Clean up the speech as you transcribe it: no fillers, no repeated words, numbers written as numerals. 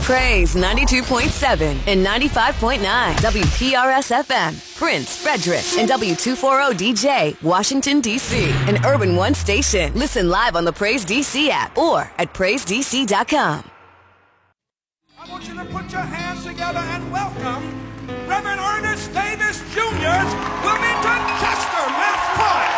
Praise 92.7 and 95.9 WPRS FM, Prince, Frederick, and W240DJ, Washington, D.C. An Urban One station. Listen live on the Praise DC app or at PraiseDC.com. I want you to put your hands together and welcome Reverend Ernest Davis Jr.'s Wilmington Chester Mass Choir.